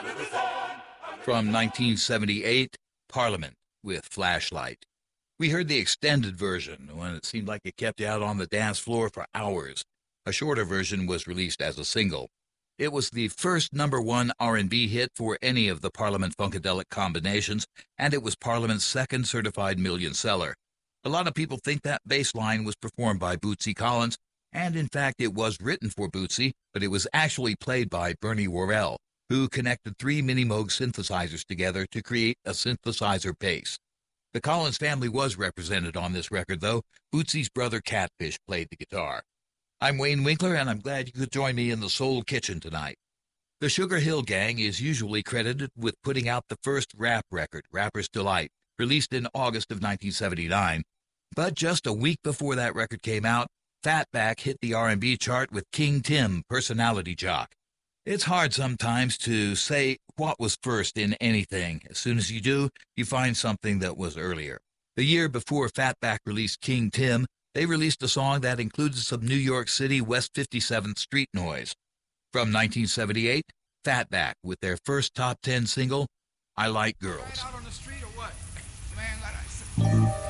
From 1978, Parliament with Flashlight. We heard the extended version when it seemed like it kept you out on the dance floor for hours. A shorter version was released as a single. It was the first #1 R&B hit for any of the Parliament Funkadelic combinations, and it was Parliament's second certified million seller. A lot of people think that bass line was performed by Bootsy Collins, and in fact it was written for Bootsy, but it was actually played by Bernie Worrell, who connected 3 Minimoog synthesizers together to create a synthesizer bass. The Collins family was represented on this record, though. Bootsy's brother Catfish played the guitar. I'm Wayne Winkler, and I'm glad you could join me in the Soul Kitchen tonight. The Sugar Hill Gang is usually credited with putting out the first rap record, Rapper's Delight, released in August of 1979. But just a week before that record came out, Fatback hit the R&B chart with King Tim, Personality Jock. It's hard sometimes to say what was first in anything. As soon as you do, you find something that was earlier. The year before Fatback released King Tim, they released a song that included some New York City West 57th Street noise. From 1978, Fatback with their first top 10 single, I Like Girls. Out on the street or what? Man,